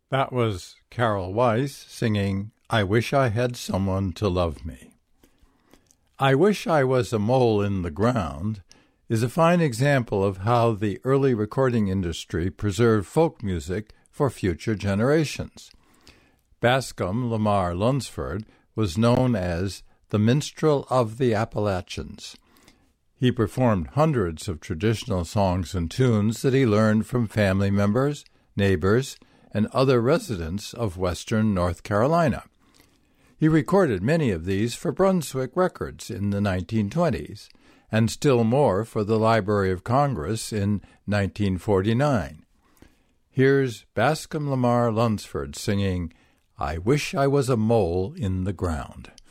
That was Carol Weiss singing I Wish I Had Someone to Love Me. I Wish I Was a Mole in the Ground is a fine example of how the early recording industry preserved folk music for future generations. Bascom Lamar Lunsford was known as the Minstrel of the Appalachians. He performed hundreds of traditional songs and tunes that he learned from family members, neighbors, and other residents of western North Carolina. He recorded many of these for Brunswick Records in the 1920s, and still more for the Library of Congress in 1949. Here's Bascom Lamar Lunsford singing I Wish I Was a Mole in the Ground.